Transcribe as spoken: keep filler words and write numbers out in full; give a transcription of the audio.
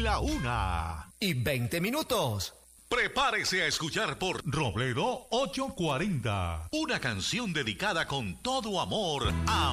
la una y veinte minutos. Prepárese a escuchar por Robledo ochocientos cuarenta, una canción dedicada con todo amor a